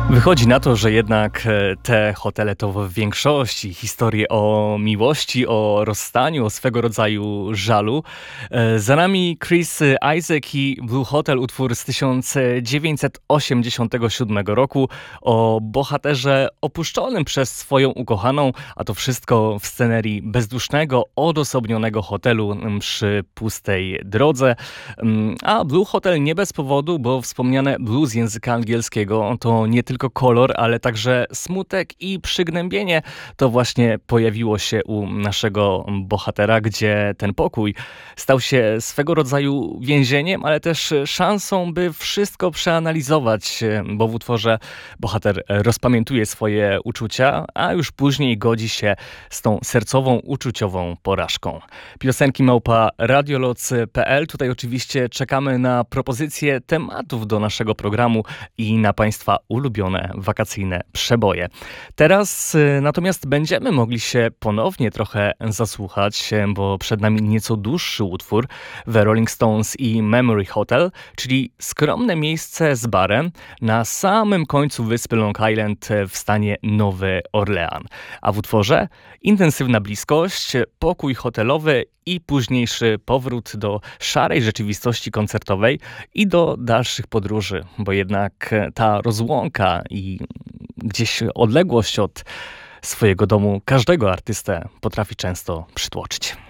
Wychodzi na to, że jednak te hotele to w większości historie o miłości, o rozstaniu, o swego rodzaju żalu. Za nami Chris Isaak i Blue Hotel, utwór z 1987 roku o bohaterze opuszczonym przez swoją ukochaną, a to wszystko w scenerii bezdusznego, odosobnionego hotelu przy pustej drodze. A Blue Hotel nie bez powodu, bo wspomniane blue z języka angielskiego to nie tylko kolor, ale także smutek i przygnębienie. To właśnie pojawiło się u naszego bohatera, gdzie ten pokój stał się swego rodzaju więzieniem, ale też szansą, by wszystko przeanalizować, bo w utworze bohater rozpamiętuje swoje uczucia, a już później godzi się z tą sercową, uczuciową porażką. Piosenki @radioloc.pl. Tutaj oczywiście czekamy na propozycje tematów do naszego programu i na Państwa ulubione wakacyjne przeboje. Teraz natomiast będziemy mogli się ponownie trochę zasłuchać, bo przed nami nieco dłuższy utwór The Rolling Stones i Memory Hotel, czyli skromne miejsce z barem na samym końcu wyspy Long Island w stanie Nowy Orlean. A w utworze intensywna bliskość, pokój hotelowy i późniejszy powrót do szarej rzeczywistości koncertowej i do dalszych podróży, bo jednak ta rozłąka i gdzieś odległość od swojego domu każdego artystę potrafi często przytłoczyć.